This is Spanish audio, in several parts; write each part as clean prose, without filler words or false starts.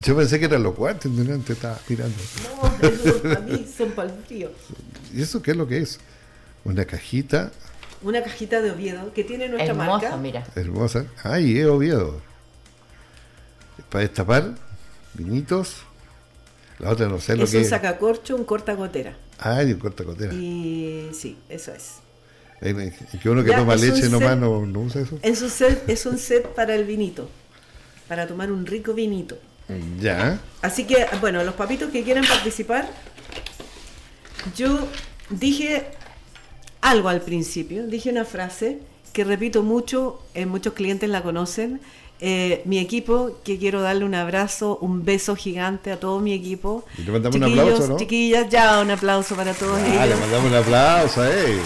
Yo pensé que eran los cuartos, te estaba mirando. No, eso para mí son para el frío. ¿Y eso qué es lo que es? Una cajita. Una cajita de Oviedo que tiene nuestra marca. Mira. Hermosa. Ay, es Oviedo. Para destapar, vinitos. La otra no sé lo que es. Es un sacacorcho, un cortagotera. Ay, un cortagotera. Y sí, eso es. Que uno que Ya, toma es leche un nomás set. no usa eso. Es un set para el vinito. Para tomar un rico vinito. Ya. Así que, bueno, los papitos que quieran participar, yo dije algo al principio, dije una frase que repito mucho, muchos clientes la conocen. Mi equipo, que quiero darle un abrazo, un beso gigante a todo mi equipo. Y le mandamos un aplauso, ¿no? Chiquillas, ya un aplauso para todos ellos. Le mandamos un aplauso,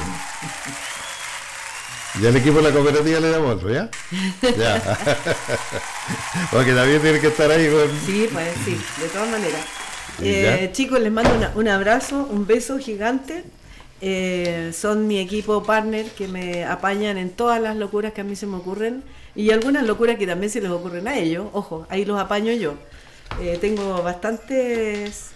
Ya el equipo de la cooperativa le damos otro, ¿ya? Ya. Porque también tiene que estar ahí con... Sí, pues sí, de todas maneras. Chicos, les mando un abrazo, un beso gigante. Son mi equipo partner que me apañan en todas las locuras que a mí se me ocurren y algunas locuras que también se les ocurren a ellos. Ojo, ahí los apaño yo. Tengo bastantes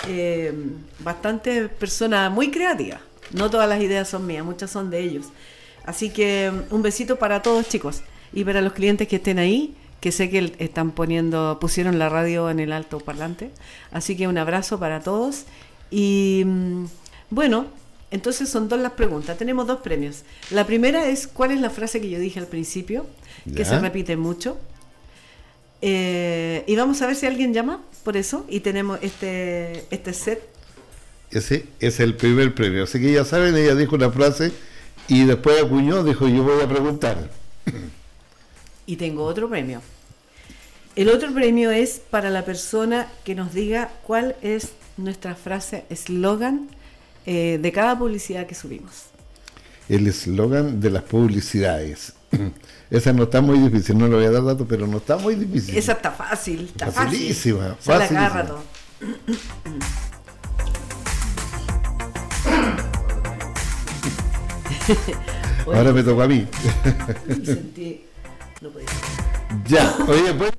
personas muy creativas. No todas las ideas son mías, muchas son de ellos. Así que un besito para todos, chicos, y para los clientes que estén ahí, que sé que pusieron la radio en el alto parlante. Así que un abrazo para todos. Y bueno, entonces son dos las preguntas. Tenemos dos premios. La primera es, ¿cuál es la frase que yo dije al principio? Que se repite mucho. Y vamos a ver si alguien llama por eso. Y tenemos este set. Ese es el primer premio. Así que ya saben, ella dijo una frase y después acuñó, dijo, yo voy a preguntar. Y tengo otro premio. El otro premio es para la persona que nos diga cuál es nuestra frase, eslogan de cada publicidad que subimos. El eslogan de las publicidades. Esa no está muy difícil, no le voy a dar datos, pero no está muy difícil. Esa está fácil, está facilísima, fácil. Se la agarra todo. Ahora me tocó a mí. Sentí, no podía. Ya, oye, pues.